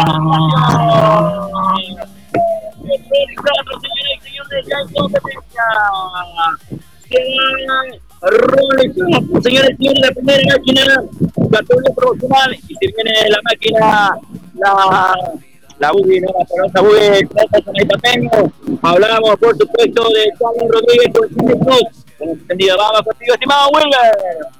Señoras y señores, ya en competencia. Señores y señores, la primera máquina, categoría profesional, y se viene la máquina, la UBI, ¿no? La famosa UBI, hablamos, por supuesto, de Carlos Rodríguez con Cine Cruz. Entendido, vamos contigo, estimado Wilber.